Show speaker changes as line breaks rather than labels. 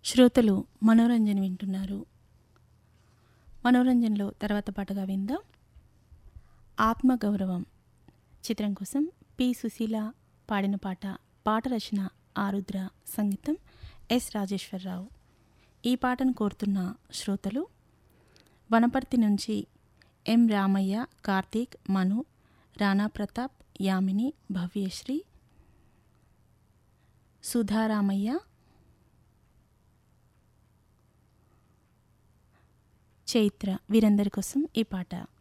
శ్రోతలు మనోరంజన్ వింటున్నారు. మనోరంజన్లో తర్వాత పాటగా విందాం. ఆత్మగౌరవం చిత్రం కోసం పి సుశీల పాడిన పాట. పాట రచన ఆరుద్ర, సంగీతం ఎస్ రాజేశ్వరరావు. ఈ పాటను కోరుతున్న శ్రోతలు వనపర్తి నుంచి ఎం రామయ్య, కార్తీక్, మను, రాణా ప్రతాప్, యామిని, భవ్యశ్రీ, సుధారామయ్య, చైత్ర వీరందరి కోసం ఈ పాట.